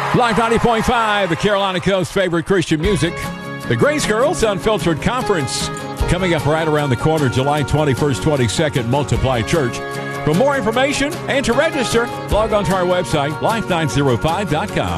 Live 90.5, the Carolina Coast's favorite Christian music. The Grace Girls Unfiltered Conference coming up right around the corner, July 21st, 22nd, Multiply Church. For more information and to register, log on to our website, life905.com.